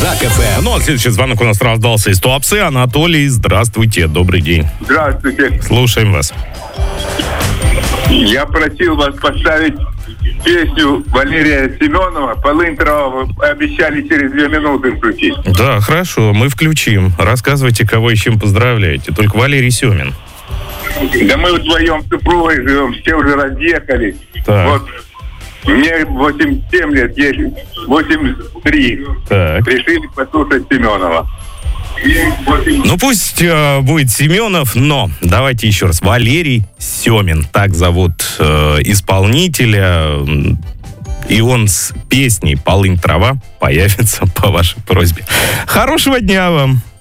Казак.ФМ. Ну, а следующий звонок у нас раздался из Туапсе. Анатолий, здравствуйте, добрый день. Здравствуйте. Слушаем вас. Я просил вас поставить песню Валерия Семенова «Полынь трава». Вы обещали через 2 минуты включить. Да, хорошо, мы включим. Рассказывайте, кого и с чем поздравляете. Только Валерий Семин. Да мы вдвоем с супругой живем, все уже разъехались. Так. Вот мне 87 лет, есть 83. Так. Решили послушать Семенова. Ну, пусть будет Семенов, но давайте еще раз. Валерий Семин, так зовут исполнителя. И он с песней «Полынь трава» появится по вашей просьбе. Хорошего дня вам!